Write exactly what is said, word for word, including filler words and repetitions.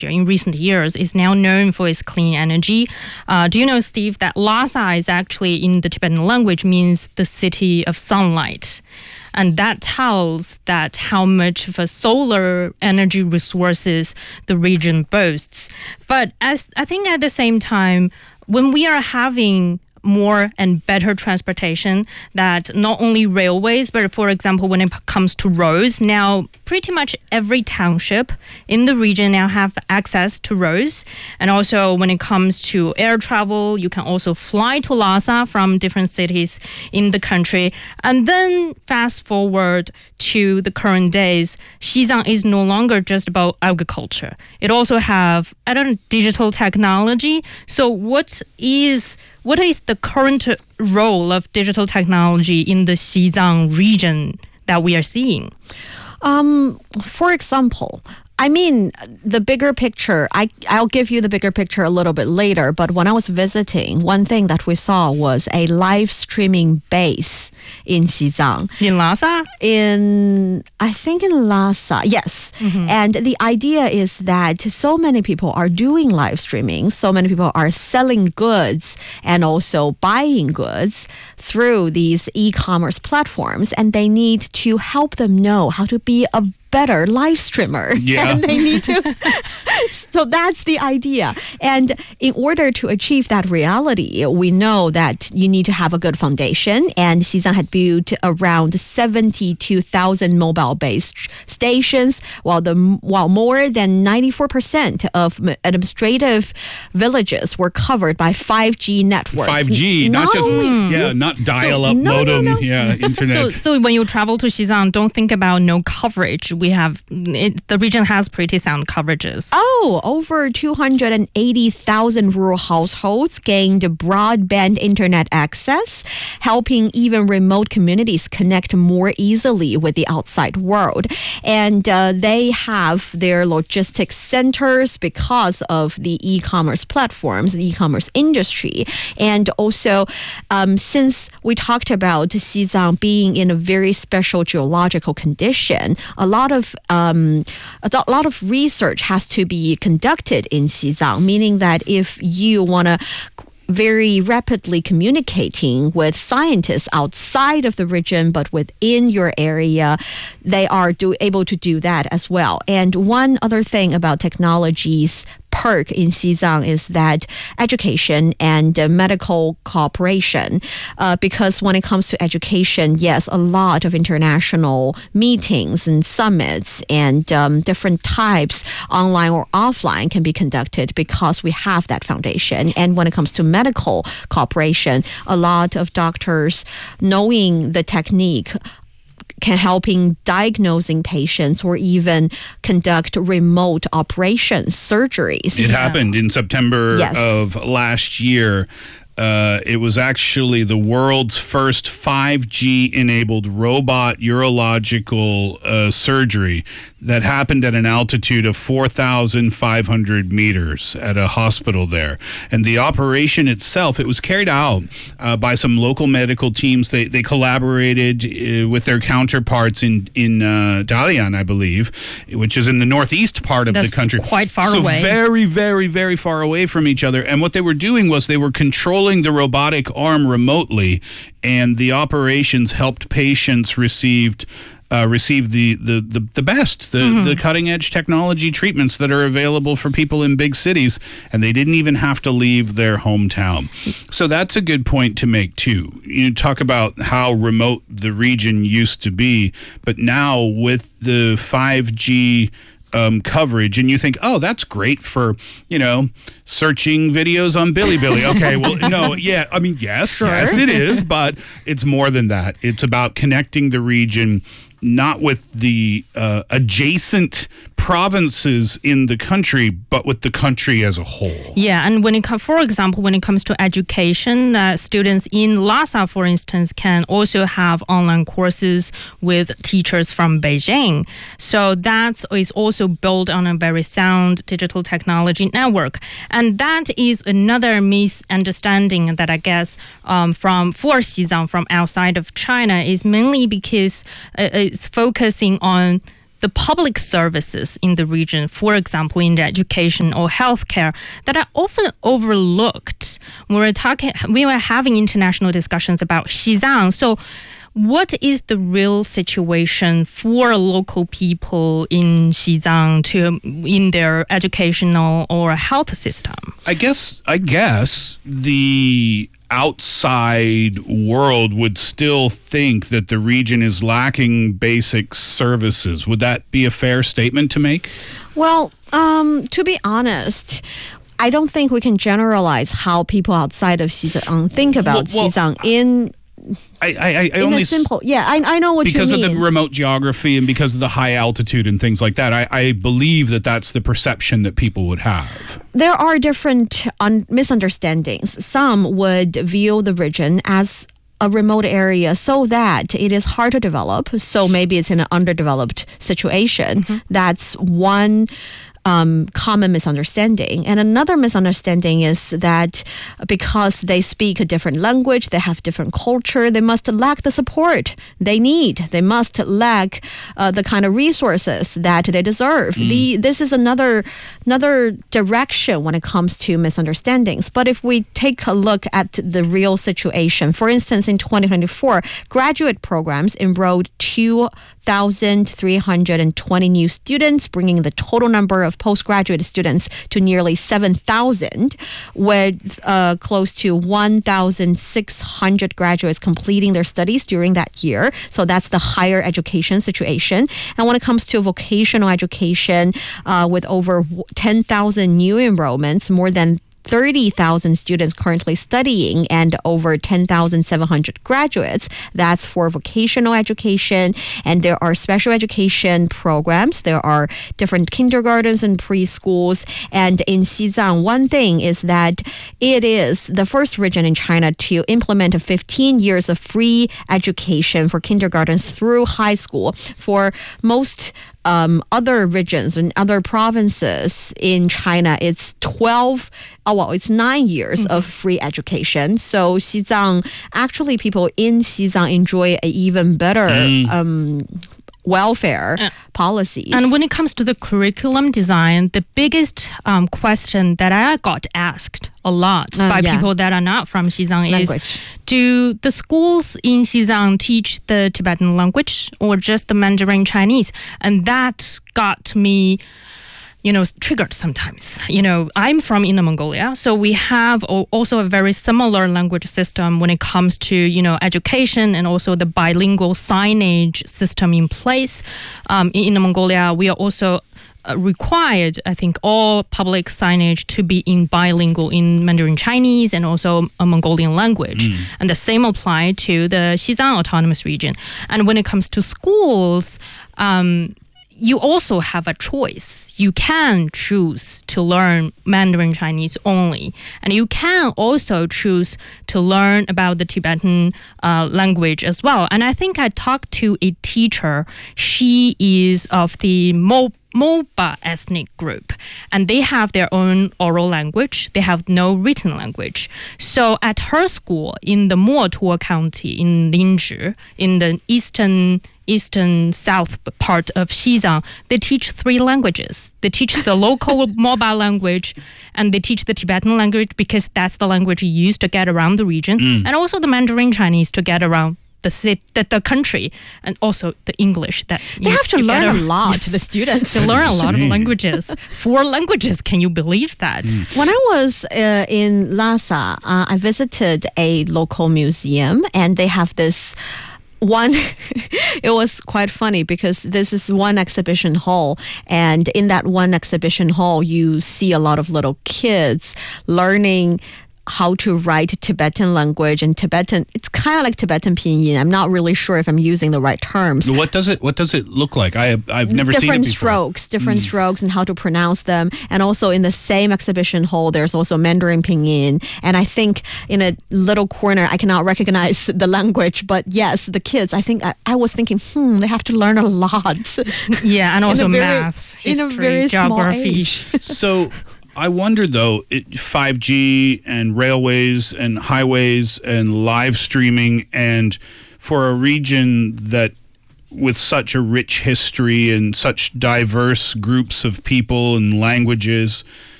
in recent years is now known for its clean energy. Uh, do you know, Steve, that Lhasa is actually in the Tibetan language means the city of sunlight. And that tells that how much of a solar energy resources the region boasts. But as I think at the same time, when we are having more and better transportation, that not only railways, but for example, when it comes to roads, now pretty much every township in the region now have access to roads. And also when it comes to air travel, you can also fly to Lhasa from different cities in the country. And then fast forward to the current days, Xizang is no longer just about agriculture. It also have, I don't know, digital technology. So what is What is the current role of digital technology in the Xizang region that we are seeing? Um, for example, I mean, the bigger picture, I, I'll give you the bigger picture a little bit later, but when I was visiting, one thing that we saw was a live streaming base in Xizang. In Lhasa? In, I think in Lhasa, yes. Mm-hmm. And the idea is that so many people are doing live streaming, so many people are selling goods and also buying goods through these e-commerce platforms, and they need to help them know how to be a better live streamer. Yeah. And they need to. So that's the idea. And in order to achieve that reality, we know that you need to have a good foundation. And Xizang had built around seventy-two thousand mobile-based stations, while the while more than ninety-four percent of administrative villages were covered by five G networks. five G, no. not just yeah, not dial-up So, no, modem, no, no. yeah, internet. So, so when you travel to Xizang, don't think about no coverage. We have, it, the region has pretty sound coverages. Oh, over two hundred eighty thousand rural households gained broadband internet access, helping even remote communities connect more easily with the outside world. And uh, they have their logistics centers because of the e-commerce platforms, the e-commerce industry. And also, um, since we talked about Xizang being in a very special geological condition, a lot of um, a lot of research has to be conducted in Xizang, meaning that if you want to very rapidly communicating with scientists outside of the region, but within your area, they are do, able to do that as well. And one other thing about technologies perk in Xizang is that education and uh, medical cooperation, uh, because when it comes to education, yes, a lot of international meetings and summits and um, different types, online or offline, can be conducted because we have that foundation. And when it comes to medical cooperation, a lot of doctors knowing the technique can help in diagnosing patients or even conduct remote operations, surgeries. It happened in September Yes. of last year. Uh, it was actually the world's first five G-enabled robot urological uh, surgery that happened at an altitude of four thousand five hundred meters at a hospital there. And the operation itself, it was carried out uh, by some local medical teams. They they collaborated uh, with their counterparts in, in uh, Dalian, I believe, which is in the northeast part of That's the country. quite far so away. very, very, very far away from each other. And what they were doing was they were controlling the robotic arm remotely, and the operations helped patients received uh, receive the, the, the, the best, the, mm-hmm. the cutting-edge technology treatments that are available for people in big cities, and they didn't even have to leave their hometown. So that's a good point to make, too. You talk about how remote the region used to be, but now with the five G Um, coverage, and you think, oh, that's great for, you know, searching videos on Bilibili. Okay, well, no, yeah, I mean, yes, Sure. yes, it is, but it's more than that. It's about connecting the region, not with the uh, adjacent provinces in the country, but with the country as a whole. Yeah, and when it comes, for example, when it comes to education, uh, students in Lhasa, for instance, can also have online courses with teachers from Beijing. So that is also built on a very sound digital technology network. And that is another misunderstanding that I guess um, from for Xizang from outside of China is mainly because uh, it's focusing on the public services in the region, for example, in the education or healthcare, that are often overlooked when we're talking, we were having international discussions about Xizang. So what is the real situation for local people in Xizang to in their educational or health system? I guess I guess the outside world would still think that the region is lacking basic services. Would that be a fair statement to make? Well, um, to be honest, I don't think we can generalize how people outside of Xizang think about Well, well, Xizang in I, I, I in only a simple. Yeah, I, I know what you mean. because of the remote geography and because of the high altitude and things like that. I, I believe that that's the perception that people would have. There are different un- misunderstandings. Some would view the region as a remote area so that it is hard to develop. So maybe it's in an underdeveloped situation. Mm-hmm. That's one Um, common misunderstanding. And another misunderstanding is that because they speak a different language, they have different culture, they must lack the support they need. They must lack uh, the kind of resources that they deserve. Mm. The, this is another, another direction when it comes to misunderstandings. But if we take a look at the real situation, for instance, in twenty twenty-four, graduate programs enrolled two thousand three hundred twenty new students, bringing the total number of postgraduate students to nearly seven thousand, with uh, close to one thousand six hundred graduates completing their studies during that year. So that's the higher education situation. And when it comes to vocational education, uh, with over ten thousand new enrollments, more than thirty thousand students currently studying and over ten thousand seven hundred graduates. That's for vocational education. And there are special education programs. There are different kindergartens and preschools. And in Xizang, one thing is that it is the first region in China to implement fifteen years of free education for kindergartens through high school. For most Um, other regions and other provinces in China, it's twelve, oh, well, it's nine years mm-hmm. of free education. So Xizang, actually people in Xizang enjoy an even better mm. um, welfare uh, policies. And when it comes to the curriculum design, the biggest um, question that I got asked a lot uh, by yeah. people that are not from Xizang language. is, do the schools in Xizang teach the Tibetan language or just the Mandarin Chinese? And that got me, you know, triggered sometimes. You know, I'm from Inner Mongolia, so we have also a very similar language system when it comes to, you know, education and also the bilingual signage system in place. Um, in Inner Mongolia, we are also Uh, required, I think, all public signage to be in bilingual in Mandarin Chinese and also a Mongolian language. Mm. And the same apply to the Xizang Autonomous Region. And when it comes to schools, um, you also have a choice. You can choose to learn Mandarin Chinese only. And you can also choose to learn about the Tibetan uh, language as well. And I think I talked to a teacher. She is of the Mo Moba ethnic group, and they have their own oral language. They have no written language. So at her school in the Motuo County in Linzhi, in the eastern eastern south part of Xizang, they teach three languages. They teach the local Moba language, and they teach the Tibetan language because that's the language used to get around the region, mm. and also the Mandarin Chinese to get around the city, the, the country, and also the English. That they you, have to learn a, a lot. Yes. The students they learn a lot of languages. Four languages. Can you believe that? Mm. When I was uh, in Lhasa, uh, I visited a local museum, and they have this one. It was quite funny because this is one exhibition hall, and in that one exhibition hall, you see a lot of little kids learning how to write Tibetan language and Tibetan. It's kind of like Tibetan pinyin. I'm not really sure if I'm using the right terms. What does it What does it look like? I have, I've never seen it before. Different strokes, different mm. strokes, and how to pronounce them. And also in the same exhibition hall, there's also Mandarin pinyin. And I think in a little corner, I cannot recognize the language, but yes, the kids. I think I, I was thinking, hmm, they have to learn a lot. Yeah, and also very, maths, in history, a very geography. So I wonder, though, it, five G and railways and highways and live streaming, and for a region that with such a rich history and such diverse groups of people and languages,